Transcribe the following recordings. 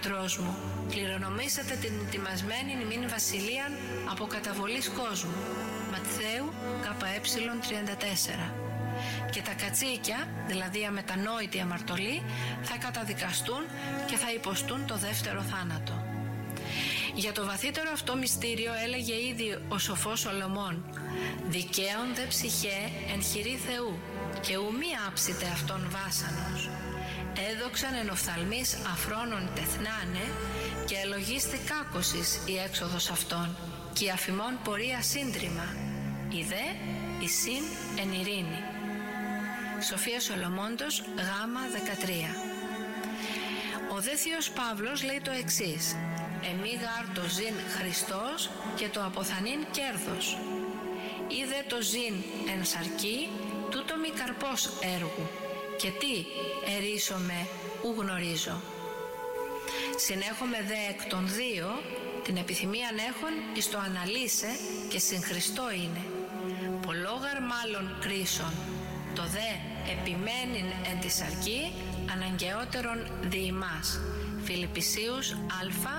πατρός μου, κληρονομήσατε την ετοιμασμένη ημίν βασιλείαν από καταβολής κόσμου. Ματθαίου ΚΕ 34. Και τα κατσίκια, δηλαδή αμετανόητοι αμαρτωλοί, θα καταδικαστούν και θα υποστούν το δεύτερο θάνατο. Για το βαθύτερο αυτό μυστήριο έλεγε ήδη ο σοφός Σολομών: «Δικαίων δε ψυχέ εν χειρή Θεού, και ου μη άψητε αυτόν βάσανος. Έδοξαν εν οφθαλμής αφρόνων τεθνάνε, και ελογίστη κάκωσης η έξοδος αυτών, και η αφημών πορεία σύντριμα, η δε η συν εν ειρήνη». Σοφία Σολομώντος Γ 13. Ο δε Θείος Παύλος λέει το εξής: «Εμεί γάρ το ζήν Χριστός και το αποθανήν κέρδος. Είδε το ζήν εν σαρκή, τούτο μη καρπός έργου, και τι ερίσομαι ου γνωρίζω». Συνέχομαι δε εκ των δύο, την επιθυμίαν έχων εις το αναλύσε και συν Χριστό είναι. Πολλόγαρ μάλλον κρίσον, το δε επιμένειν εν τη σαρκή, αναγκαιότερον δι' ημάς. Φιλιππισίους Α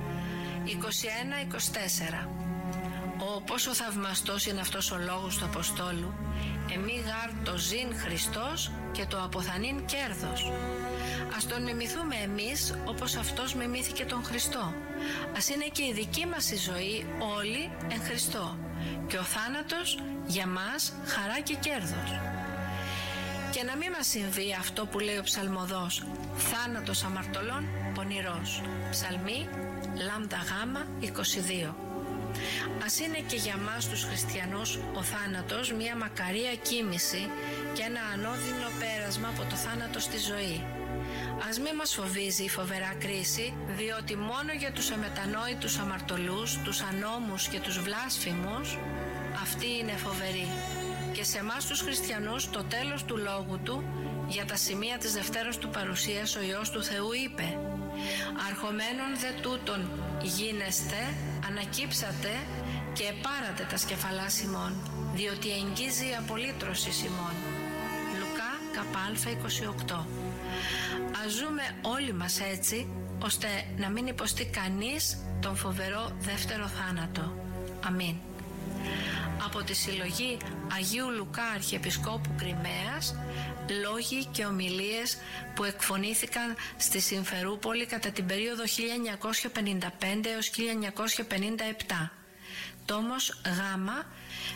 21-24. Πόσο θαυμαστός είναι αυτός ο λόγος του Αποστόλου: «Εμεί γάρ το ζήν Χριστός και το αποθανήν κέρδος». Ας τον μιμηθούμε εμείς όπως αυτός μιμήθηκε τον Χριστό. Ας είναι και η δική μας η ζωή όλη εν Χριστώ, και ο θάνατος για μας χαρά και κέρδος. Και να μην μας συμβεί αυτό που λέει ο ψαλμοδός: «Θάνατος αμαρτωλών πονηρός». Ψαλμή λάμδα γάμα 22. Ας είναι και για μας τους χριστιανούς ο θάνατος μια μακαρία κοίμηση και ένα ανώδυνο πέρασμα από το θάνατο στη ζωή. Ας μην μας φοβίζει η φοβερά κρίση, διότι μόνο για τους αμετανόητους αμαρτωλούς, τους ανώμους και τους βλάσφημους αυτή είναι φοβερή. Και σε εμάς τους χριστιανούς το τέλος του λόγου του για τα σημεία της Δευτέρας του Παρουσίας ο Υιός του Θεού είπε: «Αρχομένων δε τούτων γίνεστε, ανακύψατε και επάρατε τα σκεφαλάς ημών, διότι εγγίζει η απολύτρωση ημών». Λουκά ΚΑ 28. Ας ζούμε όλοι μας έτσι, ώστε να μην υποστεί κανείς τον φοβερό δεύτερο θάνατο. Αμήν. Από τη συλλογή Αγίου Λουκά Αρχιεπισκόπου Κριμαίας, λόγοι και ομιλίες που εκφωνήθηκαν στη Συμφερούπολη κατά την περίοδο 1955 έως 1957. Τόμος Γ,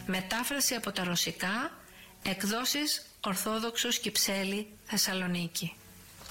μετάφραση από τα ρωσικά, εκδόσεις Ορθόδοξος Κυψέλη, Θεσσαλονίκη.